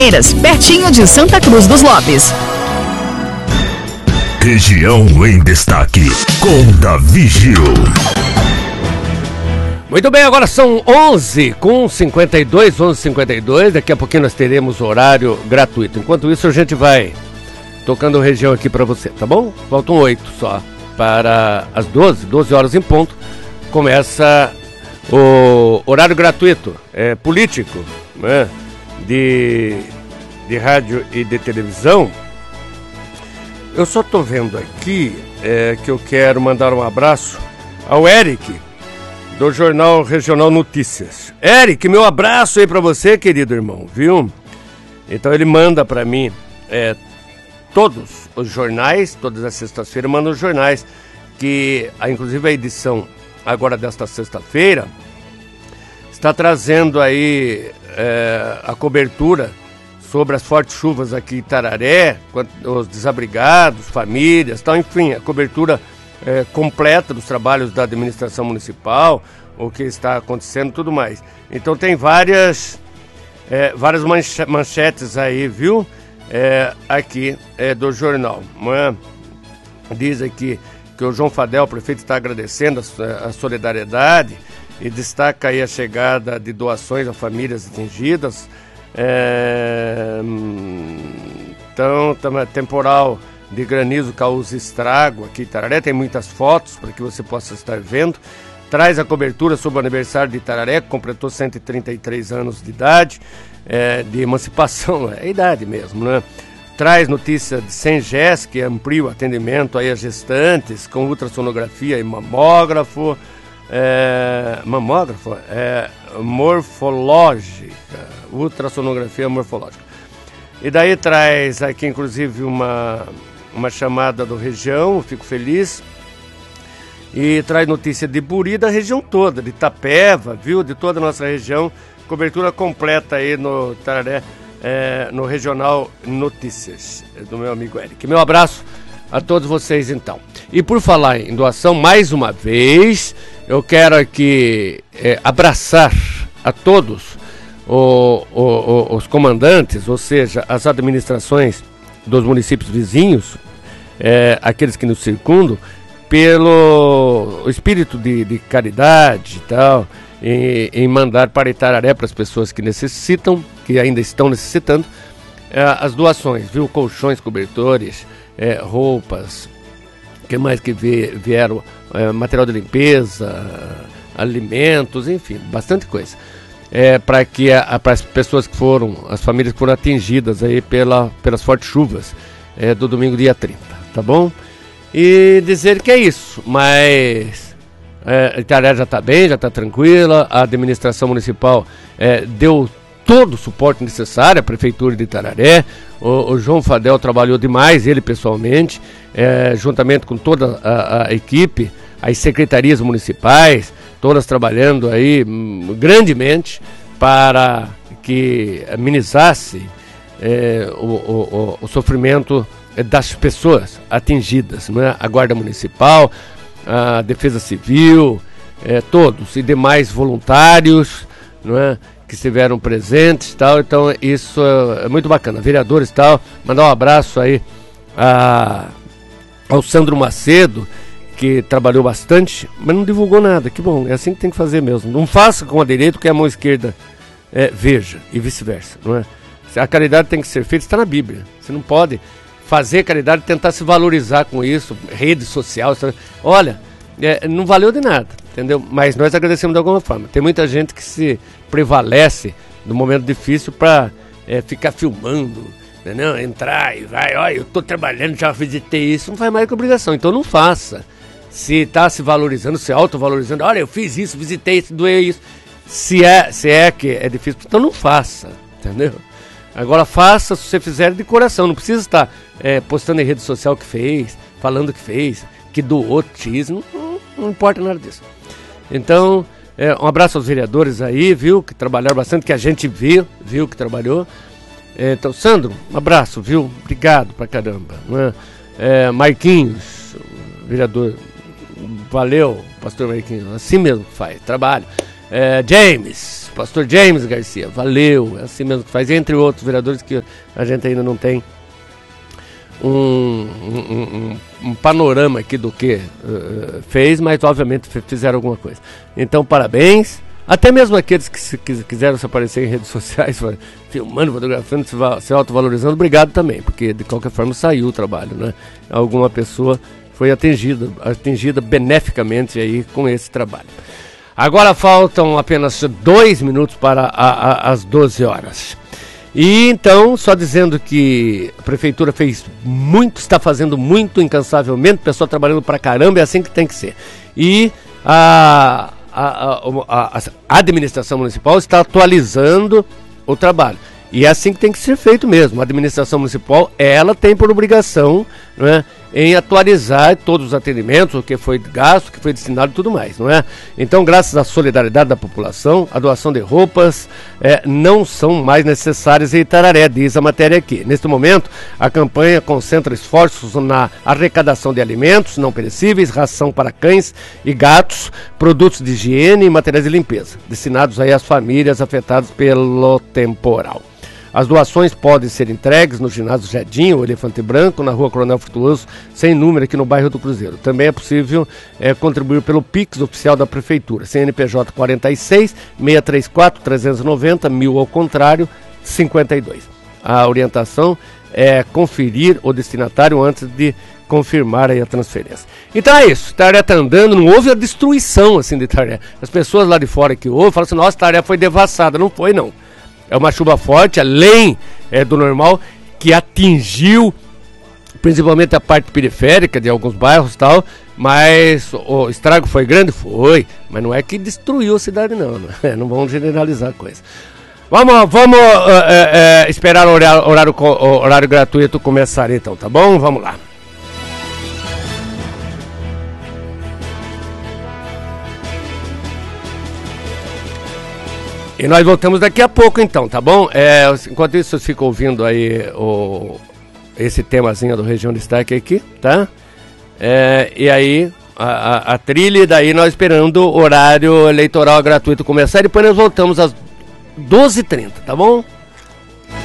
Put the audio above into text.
Pertinho de Santa Cruz dos Lopes. Região em destaque, com Davi Gil. Muito bem, agora são 11h52. Daqui a pouquinho nós teremos horário gratuito. Enquanto isso, a gente vai tocando região aqui para você, tá bom? Faltam 8 só para as 12 horas em ponto. Começa o horário gratuito, político, né? De rádio e de televisão. Eu só tô vendo aqui que eu quero mandar um abraço ao Eric, do Jornal Regional Notícias. Eric, meu abraço aí pra você, querido irmão, viu? Então ele manda pra mim todos os jornais, todas as sextas-feiras manda os jornais, que inclusive a edição agora desta sexta-feira está trazendo aí a cobertura sobre as fortes chuvas aqui em Itararé, os desabrigados, famílias, tal, enfim, a cobertura completa dos trabalhos da administração municipal, o que está acontecendo e tudo mais. Então tem várias manchetes aí, viu? Aqui do jornal. Diz aqui que o João Fadel, o prefeito, está agradecendo a solidariedade e destaca aí a chegada de doações a famílias atingidas. Então, temporal de granizo causa estrago aqui em Itararé. Tem muitas fotos para que você possa estar vendo. Traz a cobertura sobre o aniversário de Itararé, que completou 133 anos de idade, de emancipação, é a idade mesmo, né? Traz notícia de Sengés, que amplia o atendimento aí às gestantes, com ultrassonografia e mamógrafo. Morfológica, ultrassonografia morfológica. E daí traz aqui inclusive uma chamada do região, fico feliz. E traz notícia de Buri, da região toda, de Itapeva, viu? De toda a nossa região. Cobertura completa aí no Itararé, no Regional Notícias, do meu amigo Eric. Meu abraço a todos vocês então. E por falar em doação, mais uma vez, eu quero aqui abraçar a todos os comandantes, ou seja, as administrações dos municípios vizinhos, aqueles que nos circundam, pelo espírito de caridade e tal, em mandar para Itararé, para as pessoas que necessitam, que ainda estão necessitando, as doações, viu? Colchões, cobertores, roupas, que mais que vieram, material de limpeza, alimentos, enfim, bastante coisa. Para as pessoas que foram, as famílias que foram atingidas aí pelas fortes chuvas do domingo, dia 30, tá bom? E dizer que é isso, mas Itararé já está bem, já está tranquila, a administração municipal deu todo o suporte necessário à Prefeitura de Itararé. O João Fadel trabalhou demais, ele pessoalmente, juntamente com toda a equipe, as secretarias municipais, todas trabalhando aí grandemente para que amenizasse o sofrimento das pessoas atingidas, né? A Guarda Municipal, a Defesa Civil, todos e demais voluntários, não é? Que estiveram presentes e tal. Então isso é muito bacana, vereadores e tal. Mandar um abraço aí ao Sandro Macedo, que trabalhou bastante, mas não divulgou nada. Que bom, é assim que tem que fazer mesmo. Não faça com a direita o que a mão esquerda veja, e vice-versa, não é? A caridade tem que ser feita, está na Bíblia. Você não pode fazer caridade e tentar se valorizar com isso, rede social. Olha, não valeu de nada, entendeu? Mas nós agradecemos de alguma forma. Tem muita gente que se prevalece do momento difícil para ficar filmando, entendeu? Entrar e vai, olha, eu estou trabalhando, já visitei isso. Não faz mais que obrigação, então não faça. Se está se valorizando, se autovalorizando, olha, eu fiz isso, visitei isso, doeu isso. Se é que é difícil, então não faça, entendeu? Agora faça, se você fizer de coração, não precisa estar postando em rede social que fez, falando que fez, que doou X, não importa nada disso. Então, um abraço aos vereadores aí, viu, que trabalharam bastante, que a gente viu que trabalhou. Então, Sandro, um abraço, viu, obrigado pra caramba, né? Marquinhos, vereador, valeu, pastor Marquinhos, assim mesmo que faz, trabalho. James, pastor James Garcia, valeu, é assim mesmo que faz, entre outros vereadores que a gente ainda não tem um panorama aqui do que fez, mas obviamente fizeram alguma coisa. Então, parabéns. Até mesmo aqueles que quiseram se aparecer em redes sociais, filmando, fotografando, se autovalorizando, obrigado também, porque de qualquer forma saiu o trabalho, né? Alguma pessoa foi atingida beneficamente aí com esse trabalho. Agora faltam apenas 2 minutos para as 12 horas. E então, só dizendo que a prefeitura está fazendo muito incansavelmente, o pessoal trabalhando pra caramba, é assim que tem que ser. E a administração municipal está atualizando o trabalho. E é assim que tem que ser feito mesmo. A administração municipal, ela tem por obrigação, não é, em atualizar todos os atendimentos, o que foi gasto, o que foi destinado e tudo mais, não é? Então, graças à solidariedade da população, a doação de roupas não são mais necessárias em Itararé, diz a matéria aqui. Neste momento, a campanha concentra esforços na arrecadação de alimentos não perecíveis, ração para cães e gatos, produtos de higiene e materiais de limpeza, destinados aí às famílias afetadas pelo temporal. As doações podem ser entregues no ginásio Jardim, o Elefante Branco, na rua Coronel Frutuoso, sem número, aqui no bairro do Cruzeiro. Também é possível contribuir pelo Pix oficial da Prefeitura, CNPJ 46 634 390 1000 ao contrário 52. A orientação é conferir o destinatário antes de confirmar aí a transferência. Então é isso, Itararé está andando, não houve a destruição assim de Itararé. As pessoas lá de fora que ouvem falam assim, nossa, Itararé foi devassada. Não foi, não. É uma chuva forte, além do normal, que atingiu principalmente a parte periférica de alguns bairros e tal, mas o estrago foi grande? Foi, mas não é que destruiu a cidade não, não vamos generalizar a coisa. Vamos esperar o horário gratuito começar então, tá bom? Vamos lá. E nós voltamos daqui a pouco então, tá bom? Enquanto isso, vocês ficam ouvindo aí esse temazinho do Região de Destaque aqui, tá? E aí, a trilha, e daí nós esperando o horário eleitoral gratuito começar, e depois nós voltamos às 12h30, tá bom?